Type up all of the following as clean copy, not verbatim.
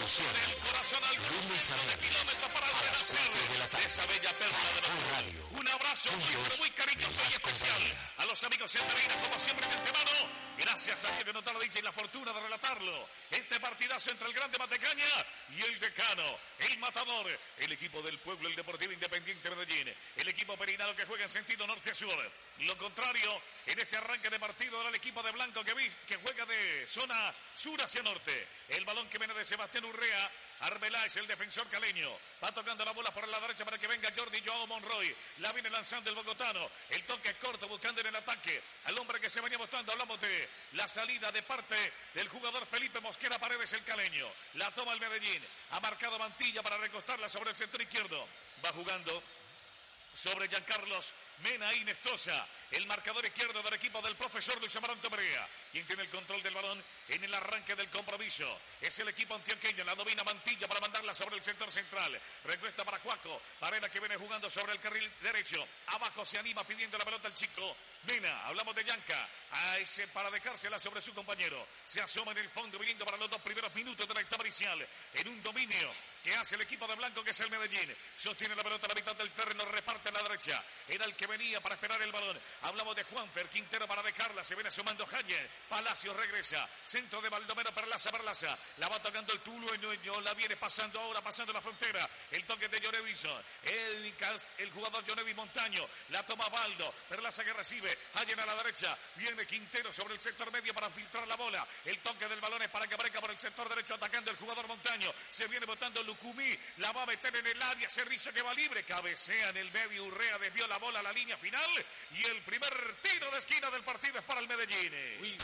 emoción. Lunes a viernes a las 7 de la tarde. Esa bella perla de la Radio. Un abrazo muy cariñoso y especial a los amigos de Pereira, como siempre de antemano. Gracias a Dios que no te lo dice y la fortuna de relatarlo. Este partidazo entre el Grande Matecaña y el Decano, el Matador, el equipo del pueblo, el Deportivo Independiente Medellín, el equipo perinado que juega en sentido norte-sur. Lo contrario, en este arranque de partido era el equipo de Blanco que juega de zona sur hacia norte. El balón que viene de Sebastián Urrea. Arbeláez, el defensor caleño, va tocando la bola por la derecha para que venga Jordi Joao Monroy, la viene lanzando el bogotano, el toque corto buscando en el ataque al hombre que se venía mostrando. Hablamos de la salida de parte del jugador Felipe Mosquera Paredes, el caleño, la toma el Medellín, ha marcado Mantilla para recostarla sobre el sector izquierdo, va jugando sobre Giancarlos Mena y Nestosa, el marcador izquierdo del equipo del profesor Luis Amaranto Perea, quien tiene el control del balón en el arranque del compromiso. Es el equipo antioqueño, la domina Mantilla para mandarla sobre el sector central. Recuesta para Cuaco, Varela que viene jugando sobre el carril derecho. Abajo se anima pidiendo la pelota el chico Mena. Hablamos de Yanca, a ese para dejársela sobre su compañero. Se asoma en el fondo, viniendo para los 2 primeros minutos de la etapa inicial, en un dominio que hace el equipo de Blanco, que es el Medellín. Sostiene la pelota a la mitad del terreno, reparte a la derecha. Era el que venía para esperar el balón. Hablamos de Juanfer, Quintero para dejarla, se viene sumando Jaye, Palacios regresa, centro de Baldomero, Perlaza, la va tocando el Tulueño, la viene pasando ahora, pasando la frontera, el toque de Jonevison, el jugador Jonevi Montaño, la toma Baldo, Perlaza que recibe, Jaye a la derecha, viene Quintero sobre el sector medio para filtrar la bola, el toque del balón es para que breca por el sector derecho, atacando el jugador Montaño, se viene botando Lucumí, la va a meter en el área, Cerrizo que va libre, cabecea en el medio, Urrea desvió la bola a la línea final, y el primer tiro de esquina del partido es para el Medellín. Uy,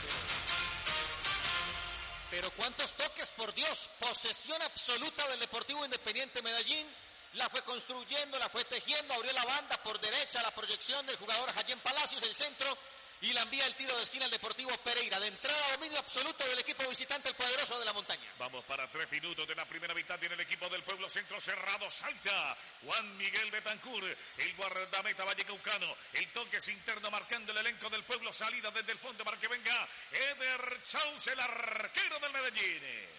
pero cuántos toques, por Dios. Posesión absoluta del Deportivo Independiente Medellín. La fue construyendo, la fue tejiendo, abrió la banda por derecha, la proyección del jugador Jayén Palacios, el centro, y la envía el tiro de esquina al Deportivo Pereira. De entrada, dominio absoluto del equipo visitante, el poderoso de la montaña. Vamos para 3 minutos de la primera mitad. Tiene el equipo del pueblo, centro cerrado, salta Juan Miguel Betancur, el guardameta vallecaucano. El toque es interno marcando el elenco del pueblo, salida desde el fondo para que venga Eder Chaus, el arquero del Medellín.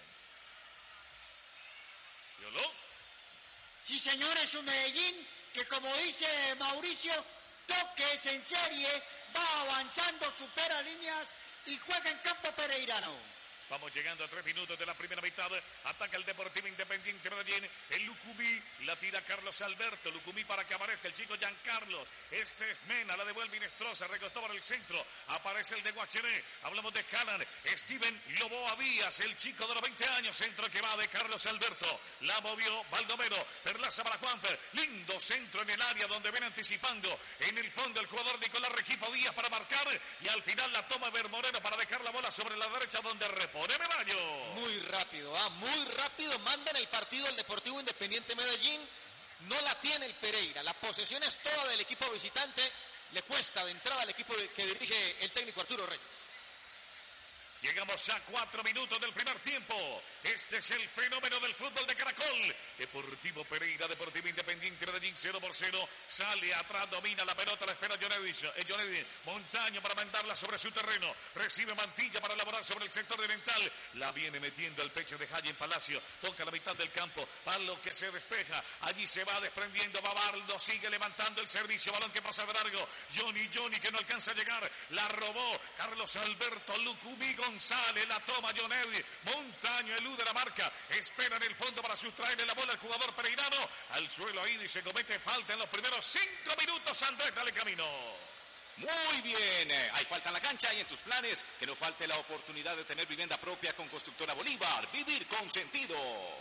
¿Violó? Sí, señor, es un Medellín que, como dice Mauricio, toques en serie, va avanzando, supera líneas y juega en campo pereirano. Vamos llegando a 3 minutos de la primera mitad. Ataca el Deportivo Independiente Medellín. El Lucumí la tira Carlos Alberto. Lucumí para que aparezca el chico Giancarlos. Este es Mena, la devuelve Inestrosa. Recostó por el centro. Aparece el de Guachené. Hablamos de Canan. Steven Loboa Díaz, el chico de los 20 años. Centro que va de Carlos Alberto. La movió Baldomero. Perlaza para Juanfer. Lindo centro en el área donde ven anticipando. En el fondo el jugador Nicolás Regifo Díaz para marcar. Y al final la toma Bermoreno para dejar la bola sobre la derecha donde repone Medallo. Muy rápido, manda en el partido el Deportivo Independiente Medellín, no la tiene el Pereira, la posesión es toda del equipo visitante, le cuesta de entrada al equipo que dirige el técnico Arturo Reyes. Llegamos a 4 minutos del primer tiempo. Este es el fenómeno del fútbol de Caracol. Deportivo Pereira, Deportivo Independiente Medellín 0-0. Sale atrás, domina la pelota, la espera Jonevi Montaño para mandarla sobre su terreno. Recibe Mantilla para elaborar sobre el sector de Mental. La viene metiendo al pecho de Jayén Palacio. Toca la mitad del campo. Palo que se despeja. Allí se va desprendiendo Babaldo. Sigue levantando el servicio. Balón que pasa de largo. Johnny que no alcanza a llegar. La robó Carlos Alberto Lucumí González, la toma Jonevi Montaño, elude la marca, espera en el fondo para sustraerle la bola al jugador pereirano, al suelo ahí y se comete falta en los primeros 5 minutos. Andrés, dale camino. Muy bien, hay falta en la cancha y en tus planes que no falte la oportunidad de tener vivienda propia con Constructora Bolívar, vivir con sentido.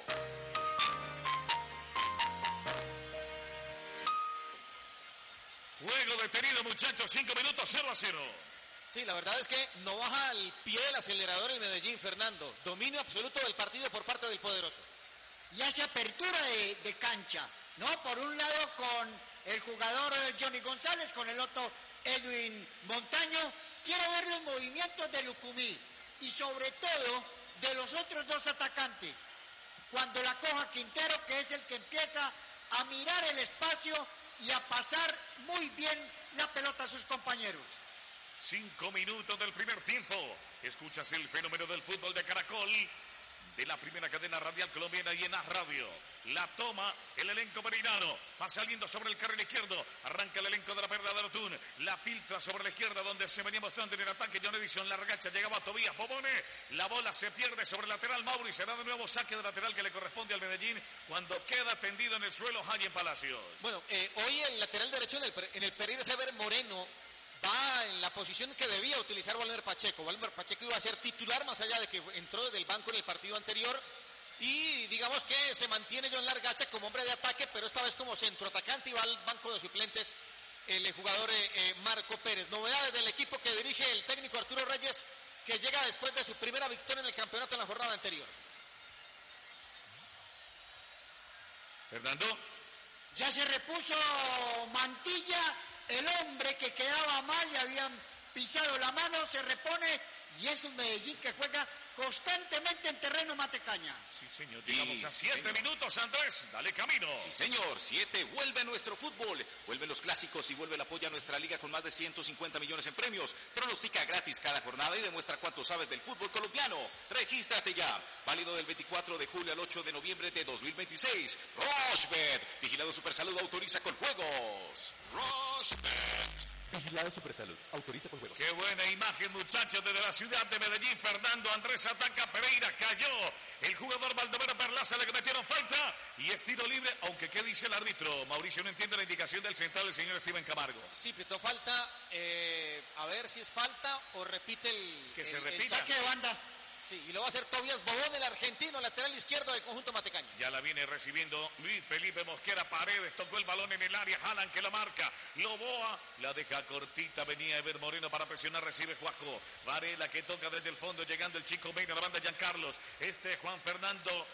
Juego detenido, muchachos, 5 minutos, 0-0. Sí, la verdad es que no baja el pie del acelerador el Medellín, Fernando. Dominio absoluto del partido por parte del poderoso. Y hace apertura de cancha, ¿no? Por un lado con el jugador Johnny González, con el otro Edwin Montaño. Quiere ver los movimientos de Lucumí y sobre todo de los otros 2 atacantes. Cuando la coja Quintero, que es el que empieza a mirar el espacio y a pasar muy bien la pelota a sus compañeros. 5 minutos del primer tiempo. Escuchas el fenómeno del fútbol de Caracol. de la primera cadena radial colombiana y en AS Radio. La toma el elenco pereirano, va saliendo sobre el carril izquierdo, arranca el elenco de la Perla de Arotún, la filtra sobre la izquierda donde se venía mostrando en el ataque John Edison, la regacha, llegaba a Tobías Bobone, la bola se pierde sobre el lateral Mauri, será de nuevo saque de lateral que le corresponde al Medellín cuando queda tendido en el suelo Hayen Palacios. Bueno, hoy el lateral derecho en el Pereira Sever Moreno va en la posición que debía utilizar Walmer Pacheco. Walmer Pacheco iba a ser titular más allá de que entró desde el banco en el partido anterior y digamos que se mantiene John Largacha como hombre de ataque, pero esta vez como centroatacante y va al banco de suplentes el jugador Marco Pérez. Novedades del equipo que dirige el técnico Arturo Reyes, que llega después de su primera victoria en el campeonato en la jornada anterior. Fernando. Ya se repuso Mantilla, el hombre que quedaba mal, le habían pisado la mano, se repone y es un Medellín que juega constantemente en terreno Matecaña. Sí, señor, llegamos a 7 minutos, Andrés, dale camino. Sí, señor, 7, vuelve nuestro fútbol, vuelven los clásicos y vuelve el apoyo a nuestra liga con más de 150 millones en premios. Pronostica gratis cada jornada y demuestra cuánto sabes del fútbol colombiano. Regístrate ya, válido del 24 de julio al 8 de noviembre de 2026. Rochebet, vigilado Supersalud, autoriza con juegos. Rochebet. Vigilado Supersalud, autoriza por juegos. Qué buena imagen, muchachos, desde la ciudad de Medellín. Fernando Andrés ataca, Pereira cayó. El jugador Baldomero Perlaza le cometieron falta y es tiro libre, aunque ¿qué dice el árbitro? Mauricio no entiende la indicación del central, el señor Steven Camargo. Sí, pitó falta, a ver si es falta o repite se el repita. Saque de banda. Sí, y lo va a hacer Tobías Bobón, el argentino, lateral izquierdo del conjunto matecaño. Ya la viene recibiendo Luis Felipe Mosquera Paredes, tocó el balón en el área, Jalan que la marca, Loboa, la deja cortita, venía Ever Moreno para presionar, recibe Juaco, Varela que toca desde el fondo, llegando el chico Mena, la banda Giancarlos, Juan Fernando,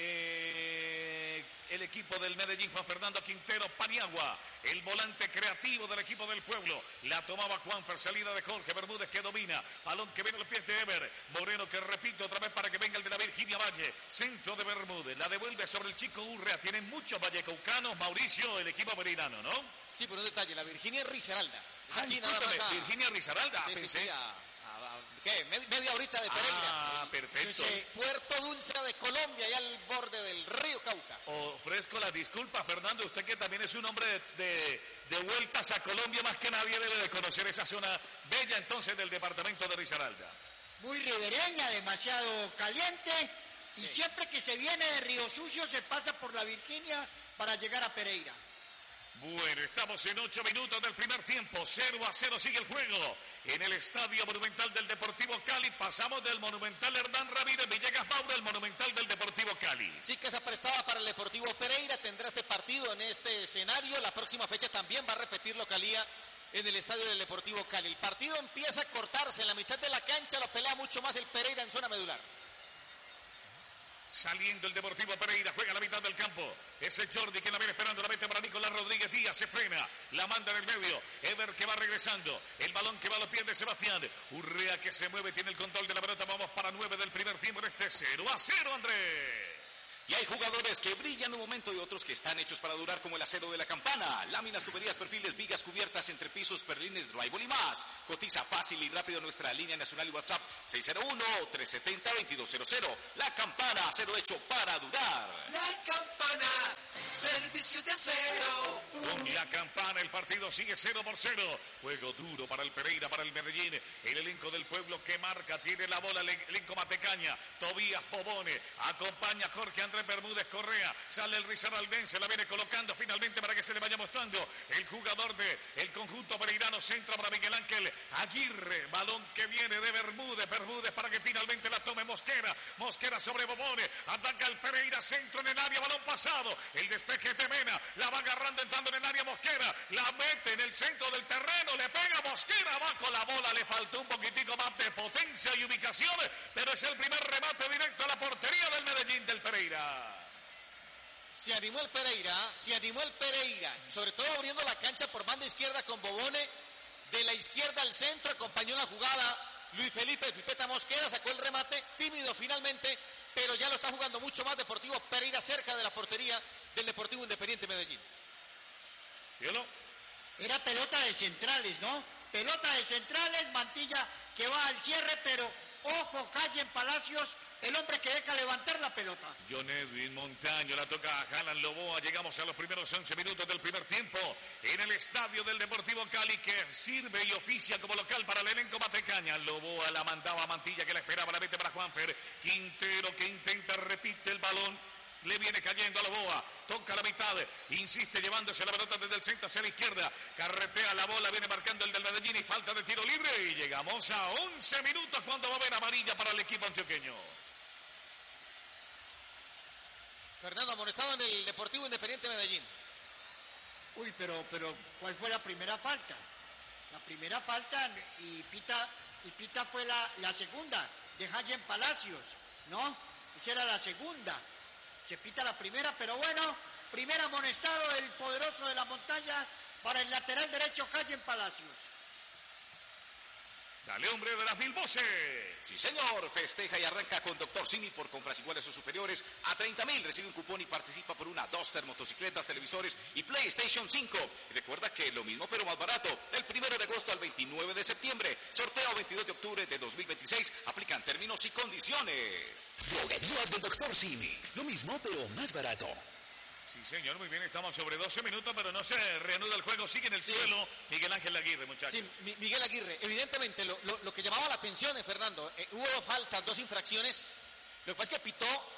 el equipo del Medellín, Juan Fernando Quintero Paniagua, el volante creativo del equipo del pueblo, la tomaba Juanfer, salida de Jorge Bermúdez que domina, balón que viene a los pies de Ever, Moreno que repite otra vez para que venga el de la Virginia Valle, centro de Bermúdez, la devuelve sobre el chico Urrea, tienen muchos vallecaucanos, Mauricio, el equipo perirano, ¿no? Sí, pero un detalle, la Virginia Risaralda. Aquí nada más Virginia Risaralda, sí, pensé. Sí, ¿qué? Media horita de Pereira. Ah, perfecto. Puerto Dulce de Colombia, allá al borde del río Cauca. Ofrezco la disculpa, Fernando, usted que también es un hombre de vueltas a Colombia, más que nadie debe de conocer esa zona bella entonces del departamento de Risaralda. Muy ribereña, demasiado caliente, y siempre que se viene de Río Sucio se pasa por la Virginia para llegar a Pereira. Bueno, estamos en 8 minutos del primer tiempo, 0-0 sigue el juego. En el Estadio Monumental del Deportivo Cali, pasamos del Monumental Hernán Ramírez Villegas Maura al Monumental del Deportivo Cali. Sí, que se prestaba para el Deportivo Pereira, tendrá este partido en este escenario, la próxima fecha también va a repetir localía en el Estadio del Deportivo Cali. El partido empieza a cortarse, en la mitad de la cancha lo pelea mucho más el Pereira en zona medular. Saliendo el Deportivo Pereira, juega a la mitad del campo. Es el Jordi que la viene esperando, la mete para Nicolás Rodríguez Díaz, se frena, la manda en el medio. Ever que va regresando, el balón que va a los pies de Sebastián. Urrea que se mueve, tiene el control de la pelota. Vamos para 9 del primer tiempo en este 0-0, Andrés. Y hay jugadores que brillan en un momento y otros que están hechos para durar, como el acero de la Campana. Láminas, tuberías, perfiles, vigas, cubiertas, entrepisos, perlines, drywall y más. Cotiza fácil y rápido nuestra línea nacional y WhatsApp 601-370-2200. La Campana, acero hecho para durar. La Campana, servicios de acero. Con la Campana el partido sigue 0-0. Juego duro para el Pereira, para el Medellín. El elenco del pueblo que marca, tiene la bola el elenco Matecaña. Tobías Pobone, acompaña Jorge Andrés Bermúdez Correa, sale el Risaraldense, la viene colocando finalmente para que se le vaya mostrando el jugador del conjunto pereirano, centro para Miguel Ángel Aguirre, balón que viene de Bermúdez para que finalmente la tome Mosquera sobre Bobone, ataca el Pereira, centro en el área, balón pasado, el despeje de Mena, la va agarrando, entrando en el área Mosquera, la mete en el centro del terreno, le pega Mosquera, abajo la bola, le faltó un poquitico más de potencia y ubicación, pero es el primer remate directo a la portería del Medellín del Pereira. Se animó el Pereira, sobre todo abriendo la cancha por banda izquierda con Bobone, de la izquierda al centro, acompañó la jugada Luis Felipe Pipeta Mosquera, sacó el remate, tímido finalmente, pero ya lo está jugando mucho más Deportivo Pereira cerca de la portería del Deportivo Independiente Medellín. ¿Cielo? Era pelota de centrales, ¿no? Pelota de centrales, Mantilla que va al cierre, pero Ojo, Hayen Palacios, el hombre que deja levantar la pelota. John Edwin Montaño, la toca a Alan Loboa. Llegamos a los primeros 11 minutos del primer tiempo en el estadio del Deportivo Cali, que sirve y oficia como local para el elenco Matecaña. Loboa la mandaba a Mantilla, que la esperaba, la mete para Juanfer. Quintero, que intenta, repite el balón. Le viene cayendo a Loboa, toca la mitad, insiste llevándose la pelota desde el centro hacia la izquierda, carretea la bola, viene marcando el del Medellín y falta de tiro libre, y llegamos a 11 minutos cuando va a haber amarilla para el equipo antioqueño. Fernando, amonestado en el Deportivo Independiente Medellín. Uy, pero ¿cuál fue la primera falta? La primera falta y pita fue la segunda de Hayen Palacios, ¿no? Esa era la segunda. Se pita la primera, pero bueno, primer amonestado el poderoso de la montaña para el lateral derecho Hayen Palacios. Dale, hombre de las 1000 voces. Sí, señor, festeja y arranca con Dr. Simi por compras iguales o superiores a 30.000. Recibe un cupón y participa por una, Duster, motocicletas, televisores y PlayStation 5. Y recuerda que lo mismo pero más barato, del 1 de agosto al 29 de septiembre. Sorteo 22 de octubre de 2026. Aplican términos y condiciones. Droguerías del Dr. Simi. Lo mismo, pero más barato. Sí, señor, muy bien, estamos sobre 12 minutos, pero no se reanuda el juego, sigue en el suelo Miguel Ángel Aguirre, muchachos. Sí, Miguel Aguirre, evidentemente lo que llamaba la atención, Fernando, hubo 2 faltas, 2 infracciones. Lo que pasa es que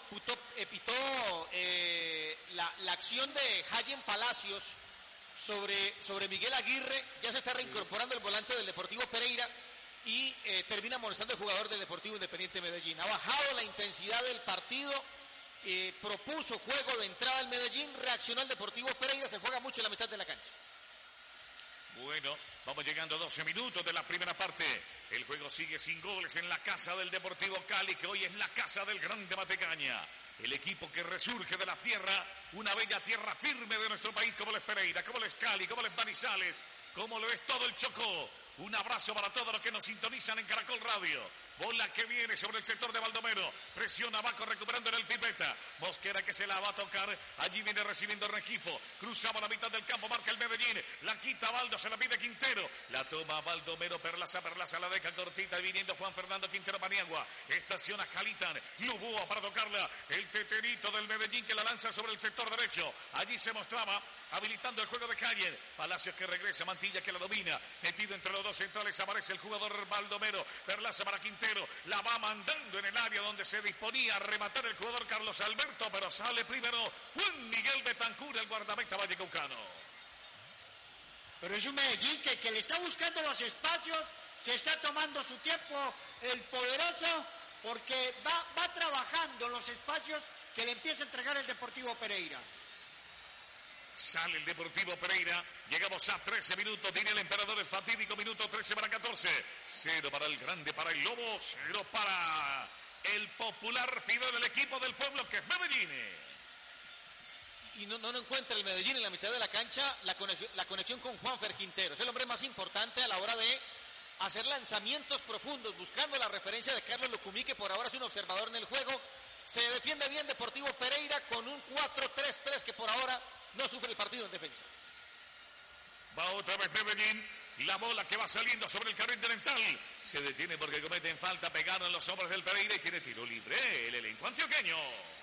pitó la acción de Hayen Palacios sobre Miguel Aguirre. Ya se está reincorporando el volante del Deportivo Pereira y termina molestando el jugador del Deportivo Independiente Medellín. Ha bajado la intensidad del partido. Propuso juego de entrada al Medellín, reaccionó el Deportivo Pereira, se juega mucho en la mitad de la cancha. Bueno, vamos llegando a 12 minutos de la primera parte. El juego sigue sin goles en la casa del Deportivo Cali, que hoy es la casa del Grande Matecaña. El equipo que resurge de la tierra, una bella tierra firme de nuestro país, como lo es Pereira, como lo es Cali, como lo es Manizales, como lo es todo el Chocó. Un abrazo para todos los que nos sintonizan en Caracol Radio. Bola que viene sobre el sector de Baldomero. Presiona Baco recuperando en el pipeta. Mosquera que se la va a tocar. Allí viene recibiendo Rengifo. Cruzaba la mitad del campo. Marca el Medellín. La quita Baldo. Se la pide Quintero. La toma Baldomero. Perlaza la deja cortita. Y viniendo Juan Fernando Quintero Paniagua. Estaciona Calitan. Luboa para tocarla. El teterito del Medellín que la lanza sobre el sector derecho. Allí se mostraba habilitando el juego de Hayen. Palacios que regresa. Mantilla que la domina. Metido entre los dos centrales. Aparece el jugador Baldomero. Perlaza para Quintero. La va mandando en el área donde se disponía a rematar el jugador Carlos Alberto, pero sale primero Juan Miguel Betancur, el guardameta vallecaucano. Pero es un Medellín que le está buscando los espacios, se está tomando su tiempo el poderoso, porque va trabajando los espacios que le empieza a entregar el Deportivo Pereira. Sale el Deportivo Pereira. Llegamos a 13 minutos. Tiene el emperador el fatídico minuto 13 para 14. 0 para el grande, para el Lobo. 0 para el popular fidel del equipo del pueblo, que es Medellín. Y no encuentra el Medellín en la mitad de la cancha la conexión con Juanfer Quintero. Es el hombre más importante a la hora de hacer lanzamientos profundos, buscando la referencia de Carlos Lucumí, que por ahora es un observador en el juego. Se defiende bien Deportivo Pereira con un 4-3-3 que por ahora no sufre el partido en defensa. Va otra vez Medellín. La bola que va saliendo sobre el carril dental. Se detiene porque cometen falta. Pegaron los hombres del Pereira y tiene tiro libre el elenco antioqueño.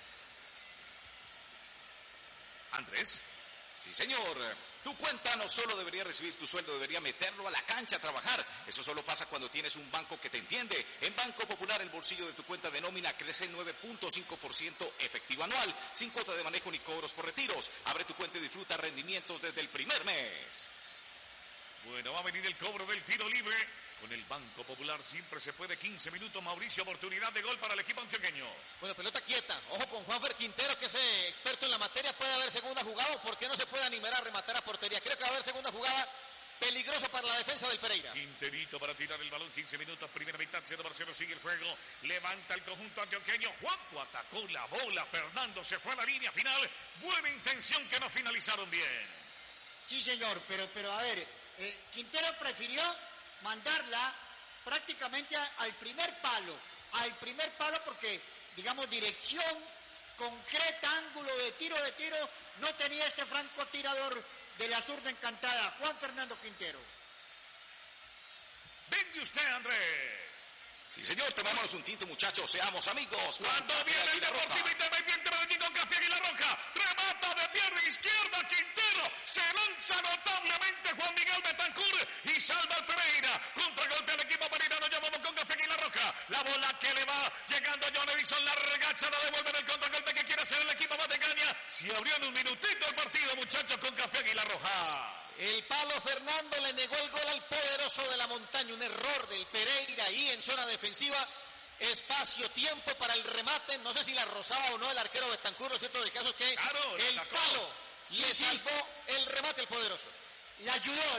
Andrés. Sí, señor. Tu cuenta no solo debería recibir tu sueldo, debería meterlo a la cancha a trabajar. Eso solo pasa cuando tienes un banco que te entiende. En Banco Popular el bolsillo de tu cuenta de nómina crece 9.5% efectivo anual, sin cuota de manejo ni cobros por retiros. Abre tu cuenta y disfruta rendimientos desde el primer mes. Bueno, va a venir el cobro del tiro libre. Con el Banco Popular siempre se puede. 15 minutos, Mauricio, oportunidad de gol para el equipo antioqueño. Bueno, pelota quieta. Ojo con Juanfer Quintero, que es experto en la materia. Puede haber segunda jugada, ¿por qué no se puede animar a rematar a portería? Creo que va a haber segunda jugada. Peligroso para la defensa del Pereira. Quinterito para tirar el balón, 15 minutos, primera mitad, 0-0, sigue el juego. Levanta el conjunto antioqueño. Juanjo atacó la bola. Fernando se fue a la línea final. Buena intención, que no finalizaron bien. Sí, señor, pero a ver, Quintero prefirió mandarla prácticamente al primer palo porque, digamos, dirección concreta, ángulo de tiro, no tenía este francotirador de la zurda encantada, Juan Fernando Quintero. Venga usted, Andrés. Sí, señor, tomémonos un tinto, muchachos, seamos amigos. Cuando viene el Deportivo Independiente Medellín con Café Águila Roja, remata de pierna izquierda Quintero, se lanza notablemente Juan Miguel Betancur y salva al Pereira. Contragolpe al equipo pereirano, ya vamos con Café Águila Roja. La bola que le va llegando a John Edison, la regacha, la devuelve en el contragolpe que quiere hacer el equipo Matecaña. Se abrió en un minutito el partido, muchachos, con Café Águila Roja. El palo Fernando le negó el gol al poderoso de la montaña, un error del Pereira ahí en zona defensiva, espacio, tiempo para el remate, no sé si la rozaba o no el arquero Betancur, lo cierto del caso es que claro, el palo le salvó el remate el poderoso. Le ayudó,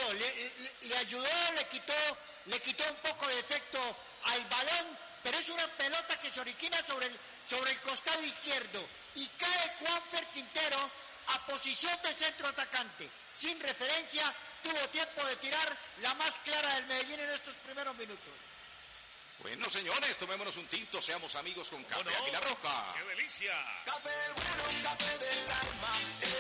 le quitó un poco de efecto al balón, pero es una pelota que se origina sobre el costado izquierdo y cae Juanfer Quintero a posición de centro atacante. Sin referencia, tuvo tiempo de tirar la más clara del Medellín en estos primeros minutos. Bueno, señores, tomémonos un tinto, seamos amigos con Café Águila Roja. ¡Qué delicia! Café bueno, café del alma.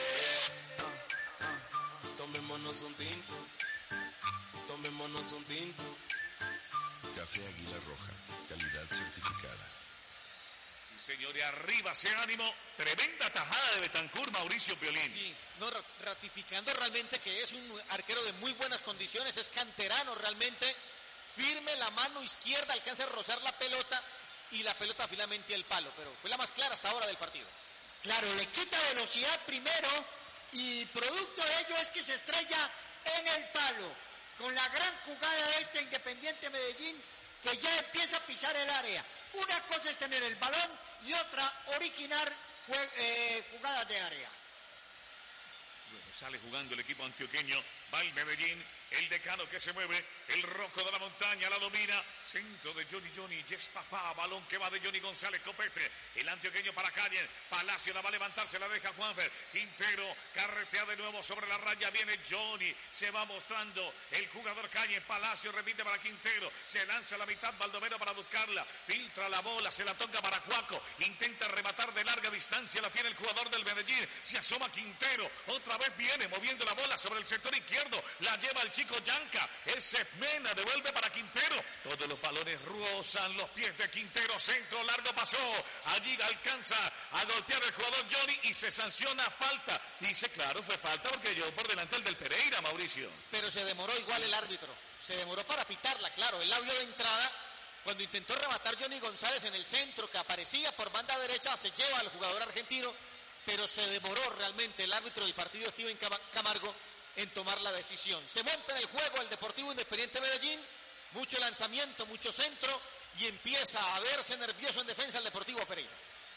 Tomémonos un tinto. Tomémonos un tinto. Café Águila Roja, calidad certificada. Sí, señor, y arriba ese ánimo. Tremenda tajada de Betancur, Mauricio Piolín. Sí, no, ratificando realmente que es un arquero de muy buenas condiciones, es canterano realmente, firme, la mano izquierda, alcanza a rozar la pelota y la pelota finalmente al palo, pero fue la más clara hasta ahora del partido. Claro, le quita velocidad primero y producto de ello es que se estrella en el palo, con la gran jugada de este Independiente Medellín que ya empieza a pisar el área. Una cosa es tener el balón y otra originar jugadas de área. Bueno, sale jugando el equipo antioqueño, va el Medellín, el decano que se mueve, el rojo de la montaña la domina, centro de Johnny, Yes papá, balón que va de Johnny González, Copete, el antioqueño para Calle, Palacio la va a levantar, se la deja Juanfer, Quintero, carretea de nuevo sobre la raya, viene Johnny, se va mostrando el jugador Calle, Palacio repite para Quintero, se lanza a la mitad, Baldomero para buscarla, filtra la bola, se la toca para Cuaco, intenta rematar de larga distancia, la tiene el jugador del Medellín, se asoma Quintero, otra vez viene moviendo la bola sobre el sector izquierdo, la lleva el chico Yanca, ese Mena devuelve para Quintero, todos los balones rozan los pies de Quintero, centro largo pasó, allí alcanza a golpear el jugador Johnny y se sanciona falta, dice claro fue falta porque llevó por delante el del Pereira, Mauricio. Pero se demoró igual el árbitro, se demoró para pitarla, claro, el labio de entrada, cuando intentó rematar Johnny González en el centro que aparecía por banda derecha, se lleva al jugador argentino, pero se demoró realmente el árbitro del partido Steven Camargo en tomar la decisión. Se monta en el juego el Deportivo Independiente Medellín, mucho lanzamiento, mucho centro y empieza a verse nervioso en defensa el Deportivo Pereira.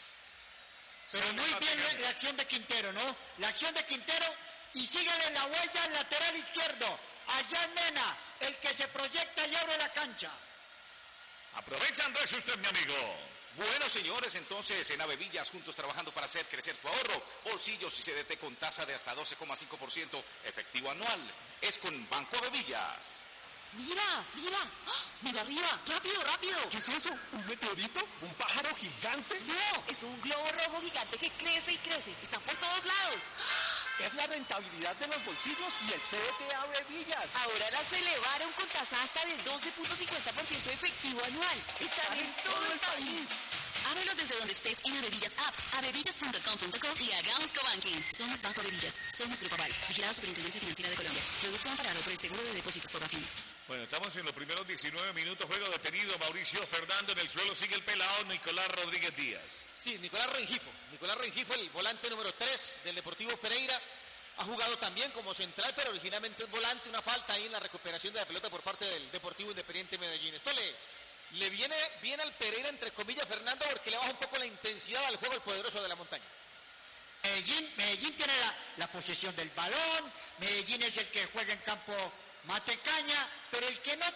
Pero muy bien la acción de Quintero, ¿no? La acción de Quintero y siguen en la huella al lateral izquierdo. Allá en Mena, el que se proyecta y abre la cancha. Aprovecha Andrés usted, mi amigo. Bueno, señores, entonces en Avevillas, juntos trabajando para hacer crecer tu ahorro. Bolsillos y CDT con tasa de hasta 12,5% efectivo anual. Es con Banco Avevillas. Mira. ¡Ah! Mira arriba, rápido. ¿Qué es eso? ¿Un meteorito? ¿Un pájaro gigante? No, es un globo rojo gigante que crece y crece. Está por todos lados. Es la rentabilidad de los bolsillos y el CDT Avevillas. Ahora las elevaron con tasa hasta del 12.50% efectivo anual. Están en todo el país. Ábrelos desde donde estés en Avevillas App, avevillas.com.co y hagamos cobanking. Somos Banco Avevillas, somos Grupo Aval, vigilado Superintendencia Financiera de Colombia. Producto amparado por el Seguro de Depósitos por Bafin. Bueno, estamos en los primeros 19 minutos, juego detenido, Mauricio Fernando en el suelo, sigue el pelado Nicolás Rodríguez Díaz. Sí, Nicolás Rengifo, el volante número 3 del Deportivo Pereira, ha jugado también como central, pero originalmente es volante, una falta ahí en la recuperación de la pelota por parte del Deportivo Independiente Medellín. Esto le viene bien al Pereira, entre comillas, Fernando, porque le baja un poco la intensidad al juego el poderoso de la montaña. Medellín tiene la posesión del balón, Medellín es el que juega en campo Matecaña, pero el que no